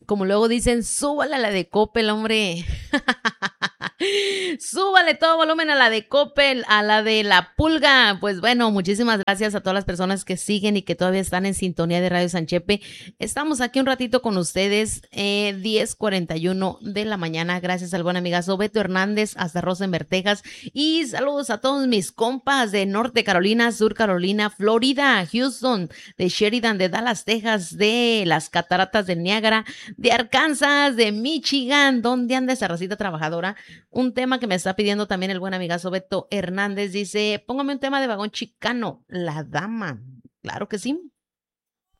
Como luego dicen, súbale a la de Coppel, hombre. Súbale todo volumen a la de Coppel, a la de La Pulga. Pues bueno, muchísimas gracias a todas las personas que siguen y que todavía están en sintonía de Radio Sanchepe. Estamos aquí un ratito con ustedes, 10:41 de la mañana. Gracias al buen amigazo Beto Hernández hasta Rosenberg, Texas. Y saludos a todos mis compas de Norte Carolina, Sur Carolina, Florida, Houston, de Sheridan, de Dallas, Texas, de las Cataratas del Niágara, de Arkansas, de Michigan. ¿Dónde anda esa racita trabajadora? Un tema que me está pidiendo también el buen amigazo Beto Hernández. Dice, póngame un tema de Vagón Chicano, La Dama. Claro que sí.